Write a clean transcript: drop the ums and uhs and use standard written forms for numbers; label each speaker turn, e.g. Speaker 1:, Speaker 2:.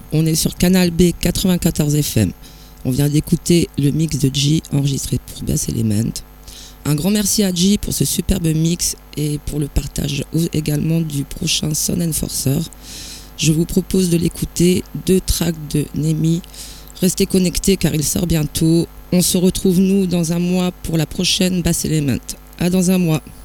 Speaker 1: On est sur Canal B 94 FM. On vient d'écouter le mix de G enregistré pour Bass Element. Un grand merci à G pour ce superbe mix et pour le partage également du prochain Son Enforcer. Je vous propose de l'écouter, 2 tracks de Nemi. Restez connectés car il sort bientôt. On se retrouve nous dans un mois pour la prochaine Bass Element. À dans un mois.